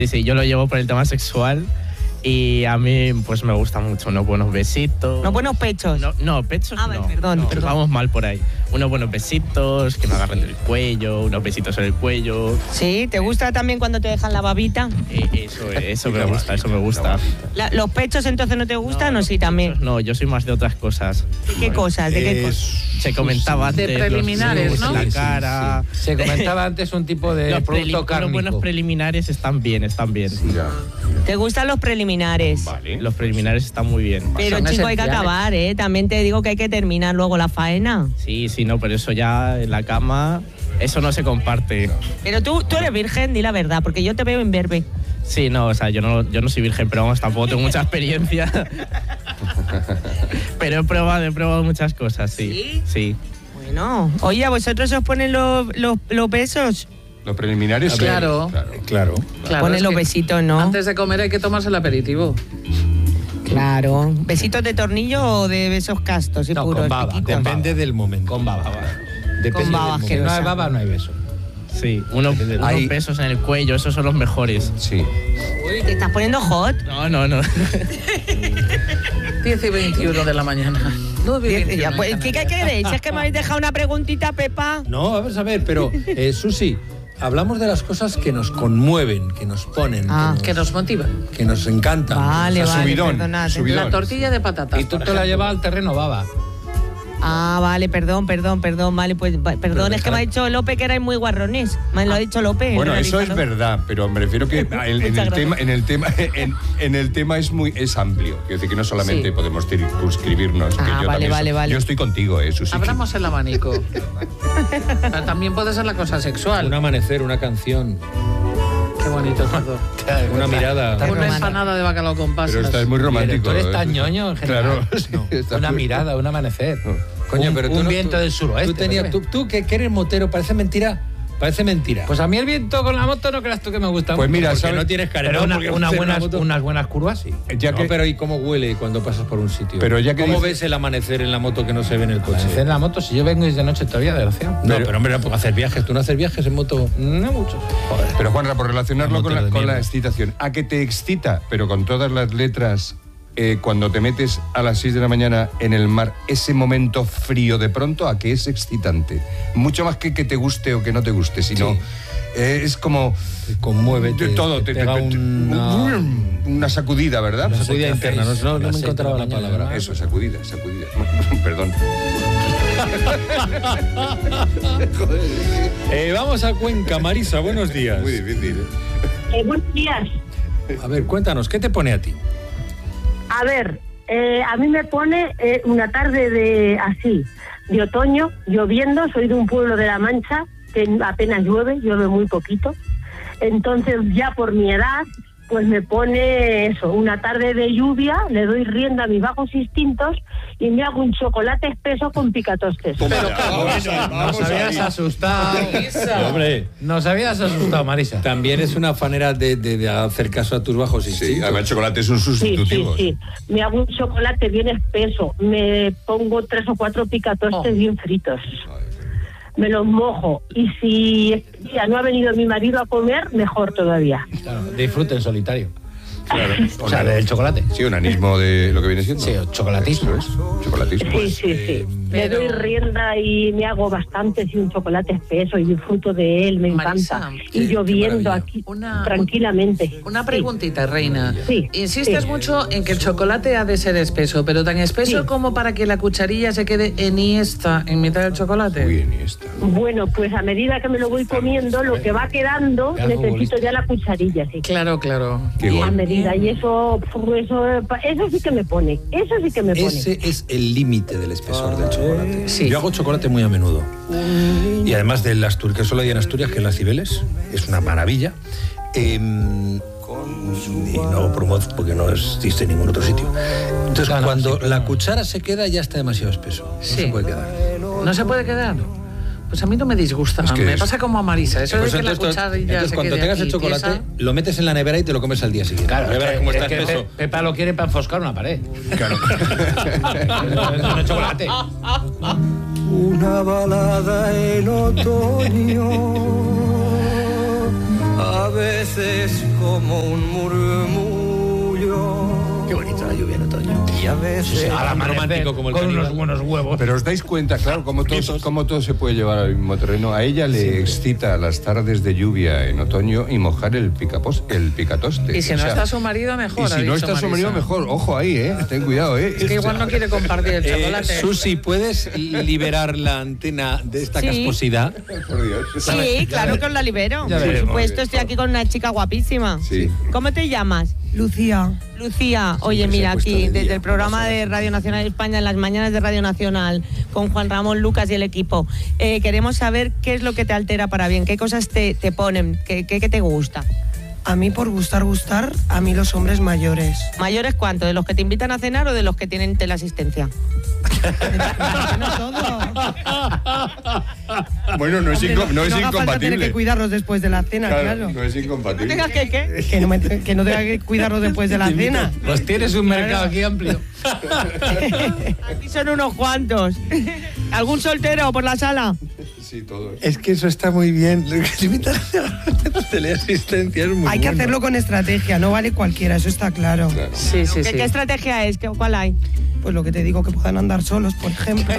Sí, yo lo llevo por el tema sexual y a mí pues me gusta mucho unos buenos besitos. ¿Unos buenos pechos? No, pechos no. Perdón. Vamos mal por ahí. Unos buenos besitos, que me agarren del cuello, unos besitos en el cuello. Sí, ¿te gusta también cuando te dejan la babita? Eso me gusta. ¿Los pechos entonces no te gustan o sí también? No, yo soy más de otras cosas. ¿De qué cosas? Se comentaba antes. De preliminares, ¿no? La cara. Sí. Se comentaba antes un tipo de producto cárnico. Los buenos preliminares están bien. Sí. ¿Te gustan los preliminares? Vale. Los preliminares están muy bien. Pero chico, hay que acabar, ¿eh? También te digo que hay que terminar luego la faena. Sí, no, pero eso ya en la cama, eso no se comparte. Pero tú eres virgen, di la verdad, porque yo te veo imberbe. Sí, no, o sea, yo no soy virgen, pero vamos, tampoco tengo mucha experiencia. Pero he probado muchas cosas, sí. Sí. Bueno, oye, ¿a vosotros os ponen los besos? Los preliminares, claro. Ponen los besitos, ¿no? Antes de comer hay que tomarse el aperitivo. Claro. ¿Besitos de tornillo o de besos castos y puros? Con baba. Depende del momento. Con baba. Depende con baba, si no hay baba, no hay beso. Sí, unos besos en el cuello, esos son los mejores. Sí. Uy, ¿te estás poniendo hot? No. 10 y 21 de la mañana. 9 y 21. Pues, ¿qué queréis? Es que me habéis dejado una preguntita, Pepa. No, vamos a ver, pero Susi, hablamos de las cosas que nos conmueven, que nos ponen, que nos motivan, que nos encantan. Vale, subidón. La tortilla de patatas. Y tú te la llevas al terreno baba. Vale, perdón, vale, pues perdón, es que me ha dicho López que erais muy guarrones. Me lo ha dicho López. Bueno, eso es verdad, pero me refiero que en el tema es amplio. Quiero decir que no solamente podemos circunscribirnos. Vale. Yo estoy contigo, Susi. Abramos el abanico. Pero también puede ser la cosa sexual. Un amanecer, una canción. Qué bonito todo. Una mirada. Una empanada de bacalao con pasas. Pero estás muy romántico. Tú eres tan ñoño en general. Claro. No. Una mirada, un amanecer. Coño, pero un viento del suroeste. Tú que eres motero, parece mentira. Pues a mí el viento con la moto no creas tú que me gusta. Pues mira, porque no tienes carrera. Pero unas buenas curvas sí. Pero ¿y cómo huele cuando pasas por un sitio? Pero ya que ¿Cómo ves el amanecer en la moto que no se ve en el coche? Amanecer en la moto, si yo vengo desde noche todavía, desgraciado. No, pero hombre, no puedo hacer viajes. ¿Tú no haces viajes en moto? No mucho. Joder. Pero Juanra, por relacionarlo con la excitación, ¿a qué te excita? Pero con todas las letras, cuando te metes a las 6 de la mañana en el mar, ese momento frío de pronto, ¿a qué es excitante? Mucho más que te guste o que no te guste, sino... Sí. Es como... Te conmueve, todo. Te pega una sacudida, ¿verdad? Una sacudida interna, no me encontraba la palabra. Eso, sacudida. Perdón. Vamos a Cuenca, Marisa, buenos días. Muy difícil, Buenos días. A ver, cuéntanos, ¿qué te pone a ti? A ver, a mí me pone una tarde de otoño, lloviendo. Soy de un pueblo de La Mancha que apenas llueve muy poquito. Entonces, ya por mi edad, pues me pone eso, una tarde de lluvia, le doy rienda a mis bajos instintos y me hago un chocolate espeso con picatostes. Nos habías asustado. Hombre, nos habías asustado, Marisa. También es una manera de hacer caso a tus bajos instintos. Sí, además el chocolate es un sustitutivo. Sí. Me hago un chocolate bien espeso, me pongo 3 o 4 picatostes bien fritos. Me los mojo y si este día no ha venido mi marido a comer, mejor todavía. Claro, disfrute en solitario. Claro. O sea, del chocolate. Sí, un anismo de lo que viene siendo. Sí, chocolatismo. Chocolatismo. Sí. Le doy rienda y me hago bastante, un chocolate espeso y disfruto de él, me encanta. Y lloviendo aquí tranquilamente. Una preguntita, Reina. Sí. Insistes mucho en que el chocolate ha de ser espeso, pero tan espeso como para que la cucharilla se quede enhiesta en mitad del chocolate. Muy enhiesta. Bueno, pues a medida que me lo voy comiendo, lo que va quedando, necesito ya la cucharilla, sí. Claro. A medida, y eso sí que me pone. Ese es el límite del espesor del chocolate. Sí. Yo hago chocolate muy a menudo. Y además del Asturias, que solo hay en Asturias, que es las Cibeles, es una maravilla. Y no promovo porque no existe en ningún otro sitio. Entonces, cuando la cuchara se queda, ya está demasiado espeso. No se puede quedar. ¿No se puede quedar? Pues a mí no me disgusta, me pasa como a Marisa. Eso de que la cucharilla se cuando quede tengas aquí, el chocolate, tiesa, lo metes en la nevera y te lo comes al día siguiente. Claro, ya verás cómo está espeso. Pepa lo quiere para enfoscar una pared. Claro. No es chocolate. Una balada en otoño, veces como un murmullo. Qué bonita la lluvia en otoño. Y a veces romántico como el con caníbal. unos buenos huevos. Pero os dais cuenta, claro, cómo todo se puede llevar al mismo terreno. A ella le excita las tardes de lluvia en otoño y mojar el picatoste. Y si no está su marido, mejor. Y si no está su marido, mejor. Ojo ahí, ten cuidado, Es que igual no quiere compartir el chocolate. Susi, ¿puedes liberar la antena de esta casposidad? Por Dios. Sí, claro que os la libero. Ya Por veremos. supuesto, estoy aquí con una chica guapísima. Sí. ¿Cómo te llamas? Lucía. Lucía, oye, Siempre se mira, acuesta aquí de desde día, el programa de Radio Nacional de España, en las mañanas de Radio Nacional, con Juan Ramón Lucas y el equipo, queremos saber qué es lo que te altera para bien, qué cosas te ponen, qué te gusta. A mí, por gustar, a mí los hombres mayores. ¿Mayores cuánto? ¿De los que te invitan a cenar o de los que tienen teleasistencia? No todo. Bueno, no es Hombre, no haga falta incompatible. tener que cuidarlos después de la cena, claro. No es incompatible. ¿Tengas que qué? Que no tenga que cuidarlos después de la cena. Pues tienes un mercado aquí amplio. Aquí son unos cuantos. ¿Algún soltero por la sala? Sí, todos. Es que eso está muy bien. Lo que limitar la teleasistencia es muy Hay que bueno. hacerlo con estrategia, no vale cualquiera, eso está claro. Sí, sí, ¿Qué estrategia es? ¿Cuál hay? Pues lo que te digo, que puedan andar solos, por ejemplo.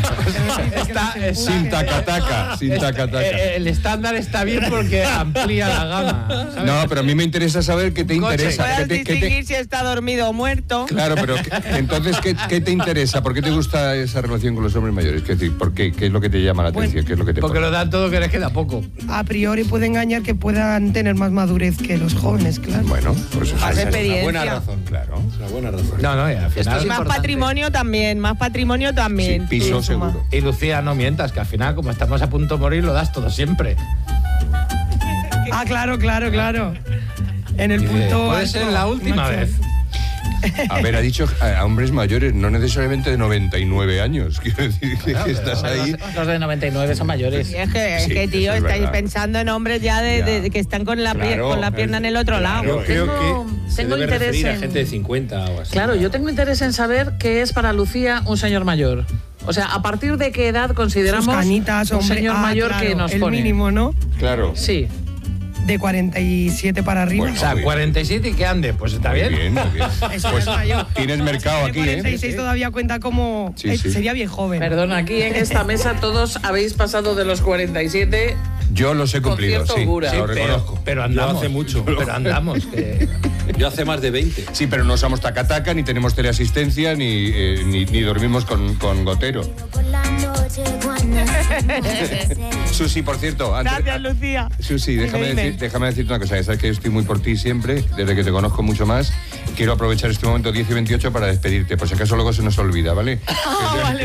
Sin tacataca, sin tacataca. El estándar está bien porque amplía la gama. ¿sabes? No, pero a mí me interesa saber qué te interesa. Puedas ¿Qué te- distinguir si está dormido o muerto. Claro, pero entonces, ¿qué te interesa? ¿Por qué te gusta esa relación con los hombres mayores? ¿Qué es lo que te llama la atención? ¿Qué es lo que te Porque pone? lo dan todo que les queda poco. A priori puede engañar que puedan tener más madurez que los jóvenes, claro. Bueno, pues eso Más es experiencia. Buena razón, claro. Es una buena razón. No, y al final. Más patrimonio también, Sí, piso Sí, seguro. Y Lucía, no mientas, que al final, como estamos a punto de morir, lo das todo siempre. Ah, claro. En el punto Puede alto, ser la última macho. vez. A ver, ha dicho a hombres mayores, no necesariamente de 99 años. Quiero decir que estás ahí. Los de 99 son mayores. Y es que, Sí, tío, eso es estáis verdad. pensando en hombres ya de que están con la, Claro, con la pierna en el otro lado. Yo creo Tengo- que se tengo debe interés referir a en- gente de 50 o así. Claro, yo tengo interés en saber qué es para Lucía un señor mayor. O sea, ¿a partir de qué edad consideramos Sus canitas, un hombre. señor mayor claro, que nos el pone? mínimo, ¿no? Claro. Sí. De 47 para arriba. Bueno, O sea, muy bien. 47 y que ande, pues está Muy bien. bien, muy bien. Eso Pues ya está yo. tienes mercado De aquí, 46 ¿eh? todavía cuenta como... Sí, sí. Sería bien joven. Perdón, aquí en esta mesa todos habéis pasado de los 47. Yo los he Con cumplido, cierta sí. holgura. Lo Sí, reconozco. Pero andamos. Yo hace mucho. Pero andamos. que- Yo hace más de 20. Sí, pero no usamos tacataca, ni tenemos teleasistencia, ni dormimos con gotero. Susi, por cierto, antes, Gracias, Lucía. Susi, déjame decirte una cosa. Ya sabes que yo estoy muy por ti siempre, desde que te conozco mucho más. Quiero aprovechar este momento 10 y 28 para despedirte, por si acaso luego se nos olvida, ¿vale?